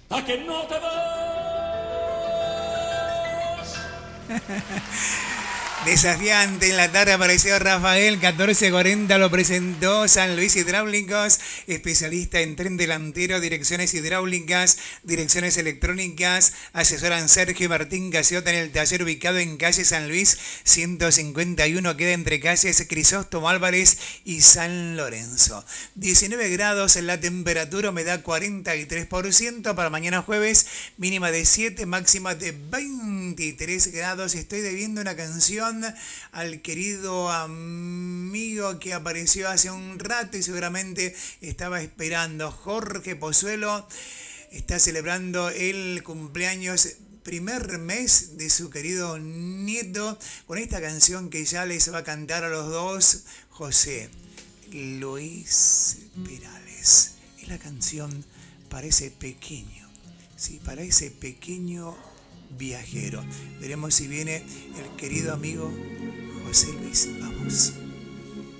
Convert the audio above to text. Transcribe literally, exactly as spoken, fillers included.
a que no te vas. Desafiante en la tarde apareció Rafael, catorce cuarenta lo presentó San Luis Hidráulicos, especialista en tren delantero, direcciones hidráulicas, direcciones electrónicas, asesoran Sergio Martín Gaciota en el taller ubicado en calle San Luis ciento cincuenta y uno, queda entre calles Crisóstomo Álvarez y San Lorenzo. diecinueve grados en la temperatura, humedad cuarenta y tres por ciento para mañana jueves, mínima de siete, máxima de veintitrés grados. Estoy debiendo una canción al querido amigo que apareció hace un rato y seguramente estaba esperando. Jorge Pozuelo está celebrando el cumpleaños, primer mes de su querido nieto, con esta canción que ya les va a cantar a los dos José Luis Perales. Y la canción parece pequeño, sí, parece pequeño viajero. Veremos si viene el querido amigo José Luis. Vamos.